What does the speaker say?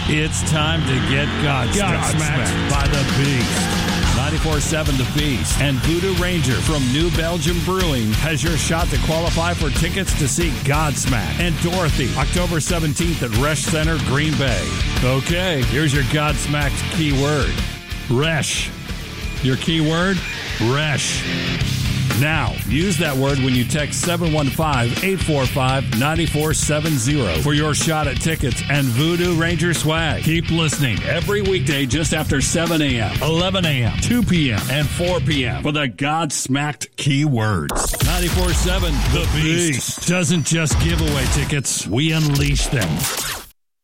It's time to get Godsmacked by the Beast. 94.7 The Beast and Voodoo Ranger from New Belgium Brewing has your shot to qualify for tickets to see Godsmack and Dorothy October 17th at Resch Center, Green Bay. Okay, here's your Godsmacked keyword. Resch. Your keyword? Resch. Now, use that word when you text 715-845-9470 for your shot at tickets and Voodoo Ranger swag. Keep listening every weekday just after 7 a.m., 11 a.m., 2 p.m., and 4 p.m. for the Godsmacked keywords. 94.7 The Beast doesn't just give away tickets, we unleash them.